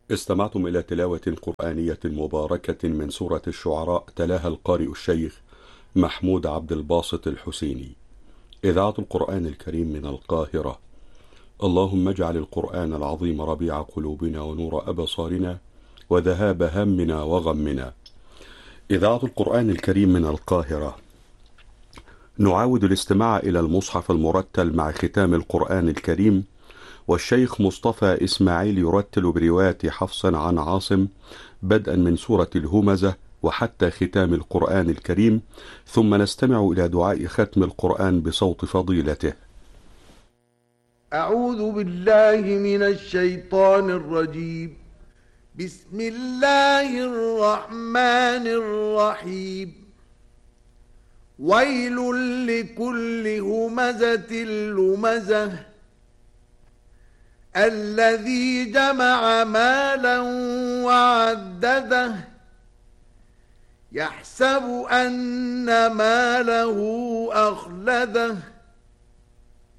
استمعتم إلى تلاوة قرآنية مباركة من سورة الشعراء تلاها القارئ الشيخ محمود عبد الباسط الحسيني. إذاعة القرآن الكريم من القاهرة. اللهم اجعل القرآن العظيم ربيع قلوبنا ونور أبصارنا وذهاب همنا وغمنا. إذاعة القرآن الكريم من القاهرة. نعاود الاستماع إلى المصحف المرتل مع ختام القرآن الكريم، والشيخ مصطفى إسماعيل يرتل برواية حفص عن عاصم بدءا من سورة الهمزة وحتى ختام القرآن الكريم، ثم نستمع إلى دعاء ختم القرآن بصوت فضيلته. أعوذ بالله من الشيطان الرجيم. بسم الله الرحمن الرحيم. ويل لكل همزة لمزة الذي جمع مالا وعدده يحسب أن ماله أخلده